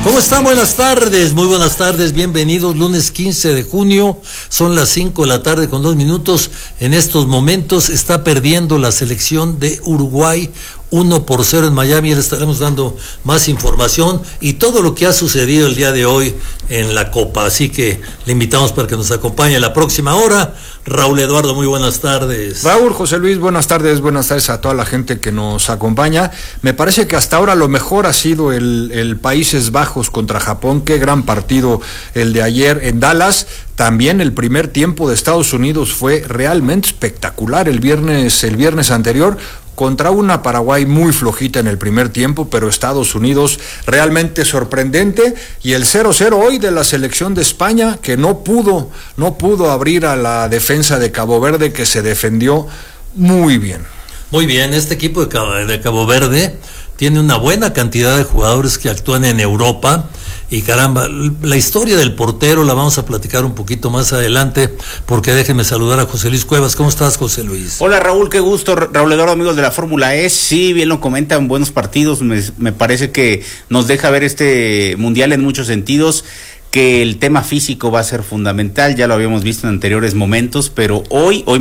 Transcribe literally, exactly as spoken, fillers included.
¿Cómo están? Buenas tardes, muy buenas tardes, bienvenidos, lunes quince de junio, son las cinco de la tarde con dos minutos. En estos momentos está perdiendo la selección de Uruguay uno por cero en Miami. Le estaremos dando más información y todo lo que ha sucedido el día de hoy en la Copa, así que le invitamos para que nos acompañe la próxima hora. Raúl Eduardo, muy buenas tardes. Raúl, José Luis, buenas tardes, buenas tardes a toda la gente que nos acompaña. Me parece que hasta ahora lo mejor ha sido el, el Países Bajos contra Japón. Qué gran partido el de ayer en Dallas. También el primer tiempo de Estados Unidos fue realmente espectacular el viernes, el viernes anterior, contra una Paraguay muy flojita en el primer tiempo, pero Estados Unidos realmente sorprendente, y el cero cero hoy de la selección de España, que no pudo, no pudo abrir a la defensa de Cabo Verde, que se defendió muy bien. Muy bien, este equipo de Cabo, de Cabo Verde tiene una buena cantidad de jugadores que actúan en Europa, y caramba, la historia del portero la vamos a platicar un poquito más adelante, porque déjenme saludar a José Luis Cuevas. ¿Cómo estás, José Luis? Hola, Raúl, qué gusto. Raúl Eduardo, amigos de la Fórmula E. Sí, bien lo comentan, buenos partidos. Me, me parece que nos deja ver este mundial en muchos sentidos, que el tema físico va a ser fundamental, ya lo habíamos visto en anteriores momentos, pero hoy, hoy